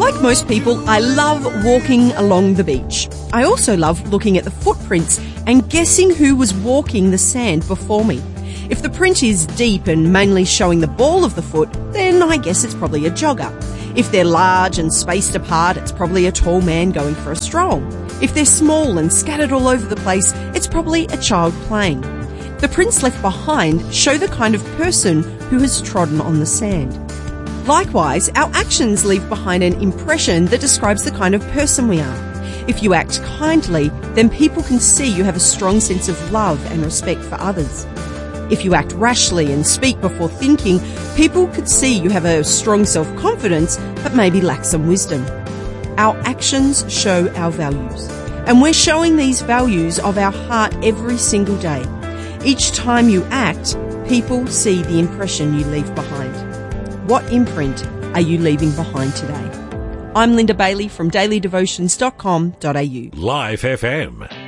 Like most people, I love walking along the beach. I also love looking at the footprints and guessing who was walking the sand before me. If the print is deep and mainly showing the ball of the foot, then I guess it's probably a jogger. If they're large and spaced apart, it's probably a tall man going for a stroll. If they're small and scattered all over the place, it's probably a child playing. The prints left behind show the kind of person who has trodden on the sand. Likewise, our actions leave behind an impression that describes the kind of person we are. If you act kindly, then people can see you have a strong sense of love and respect for others. If you act rashly and speak before thinking, people could see you have a strong self-confidence but maybe lack some wisdom. Our actions show our values, and we're showing these values of our heart every single day. Each time you act, people see the impression you leave behind. What imprint are you leaving behind today? I'm Linda Bailey from dailydevotions.com.au. Live FM.